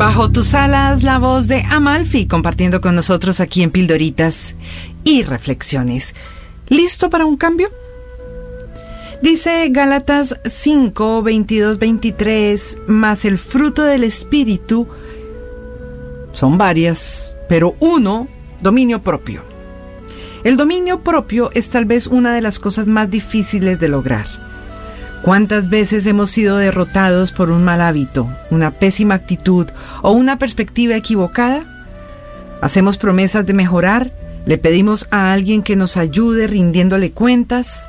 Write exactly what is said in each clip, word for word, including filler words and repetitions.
Bajo tus alas, la voz de Amalfi, compartiendo con nosotros aquí en Pildoritas y Reflexiones. ¿Listo para un cambio? Dice Gálatas cinco, veintidós, veintitrés, mas el fruto del Espíritu, son varias, pero uno, dominio propio. El dominio propio es tal vez una de las cosas más difíciles de lograr. ¿Cuántas veces hemos sido derrotados por un mal hábito, una pésima actitud o una perspectiva equivocada? Hacemos promesas de mejorar, le pedimos a alguien que nos ayude rindiéndole cuentas,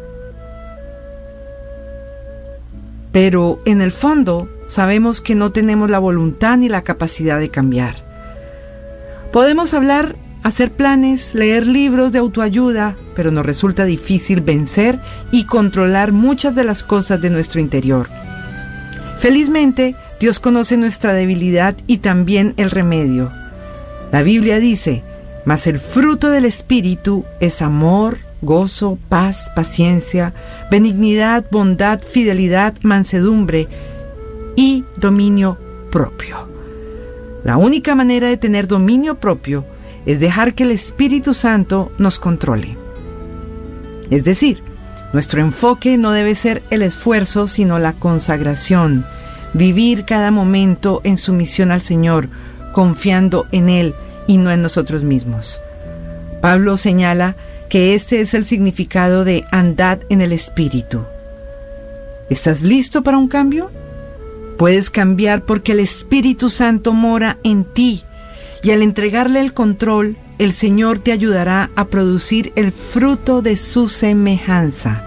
pero en el fondo sabemos que no tenemos la voluntad ni la capacidad de cambiar. Podemos hablar, hacer planes, leer libros de autoayuda, pero nos resulta difícil vencer y controlar muchas de las cosas de nuestro interior. Felizmente, Dios conoce nuestra debilidad y también el remedio. La Biblia dice, mas el fruto del Espíritu es amor, gozo, paz, paciencia, benignidad, bondad, fidelidad, mansedumbre y dominio propio. La única manera de tener dominio propio es dejar que el Espíritu Santo nos controle. Es decir, nuestro enfoque no debe ser el esfuerzo, sino la consagración, vivir cada momento en sumisión al Señor, confiando en Él y no en nosotros mismos. Pablo señala que este es el significado de andad en el Espíritu. ¿Estás listo para un cambio? Puedes cambiar porque el Espíritu Santo mora en ti. Y al entregarle el control, el Señor te ayudará a producir el fruto de su semejanza.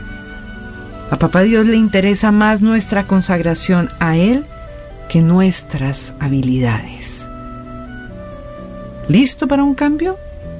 A Papá Dios le interesa más nuestra consagración a Él que nuestras habilidades. ¿Listo para un cambio?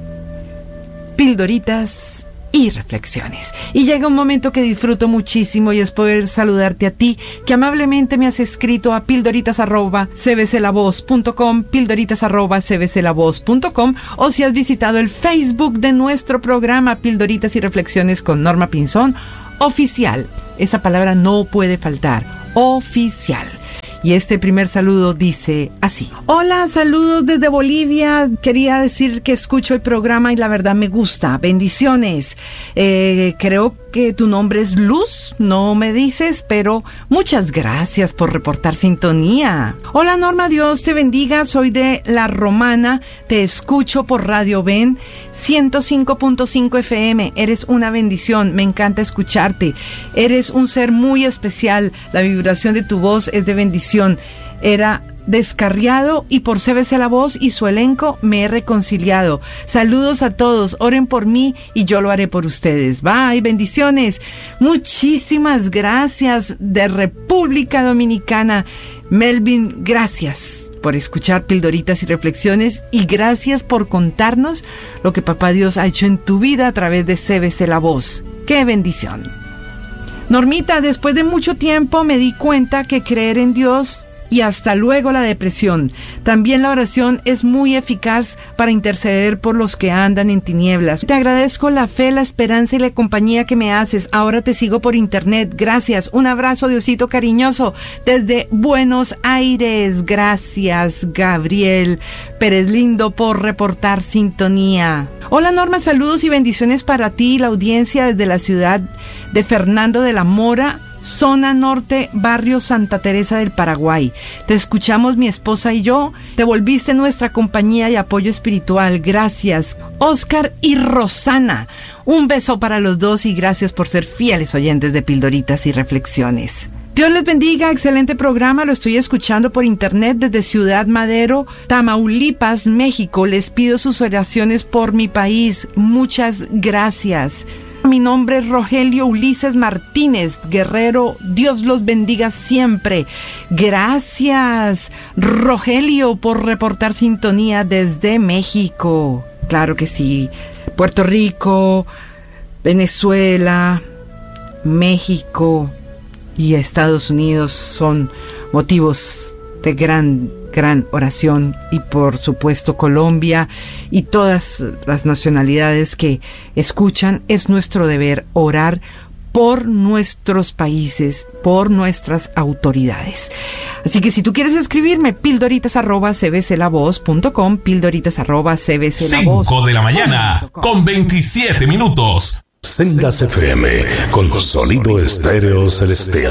Pildoritas y reflexiones. Y llega un momento que disfruto muchísimo y es poder saludarte a ti, que amablemente me has escrito a pildoritas arroba c b c la voz punto com, pildoritas arroba c b c la voz punto com, o si has visitado el Facebook de nuestro programa Pildoritas y Reflexiones con Norma Pinzón, oficial. Esa palabra no puede faltar, oficial. Y este primer saludo dice así. Hola, saludos desde Bolivia. Quería decir que escucho el programa y la verdad me gusta. Bendiciones. Eh, creo que tu nombre es Luz, no me dices, pero muchas gracias por reportar sintonía. Hola Norma, Dios te bendiga. Soy de La Romana. Te escucho por Radio Ben ciento cinco punto cinco F M. Eres una bendición. Me encanta escucharte. Eres un ser muy especial. La vibración de tu voz es de bendición. Era descarriado y por C B C La Voz y su elenco me he reconciliado. Saludos a todos, oren por mí y yo lo haré por ustedes. Bye, bendiciones. Muchísimas gracias de República Dominicana. Melvin, gracias por escuchar Pildoritas y Reflexiones y gracias por contarnos lo que Papá Dios ha hecho en tu vida a través de C B C La Voz. ¡Qué bendición! Normita, después de mucho tiempo me di cuenta que creer en Dios y hasta luego la depresión. También la oración es muy eficaz para interceder por los que andan en tinieblas. Te agradezco la fe, la esperanza y la compañía que me haces. Ahora te sigo por internet. Gracias. Un abrazo, Diosito cariñoso, desde Buenos Aires. Gracias, Gabriel Pérez Lindo, por reportar sintonía. Hola Norma, saludos y bendiciones para ti y la audiencia desde la ciudad de Fernando de la Mora, zona norte, barrio Santa Teresa del Paraguay. Te escuchamos mi esposa y yo. Te volviste nuestra compañía y apoyo espiritual. Gracias. Oscar y Rosana. Un beso para los dos y gracias por ser fieles oyentes de Pildoritas y Reflexiones. Dios les bendiga, excelente programa, lo estoy escuchando por internet desde Ciudad Madero, Tamaulipas, México. Les pido sus oraciones por mi país. Muchas gracias. Mi nombre es Rogelio Ulises Martínez, guerrero. Dios los bendiga siempre. Gracias, Rogelio, por reportar sintonía desde México. Claro que sí. Puerto Rico, Venezuela, México y Estados Unidos son motivos de gran, gran oración, y por supuesto Colombia y todas las nacionalidades que escuchan. Es nuestro deber orar por nuestros países, por nuestras autoridades. Así que si tú quieres escribirme, pildoritas arroba c b c la voz punto com, pildoritas arroba c b c la voz. cinco de la mañana con veintisiete minutos. Sendas F M con sonido estéreo celestial.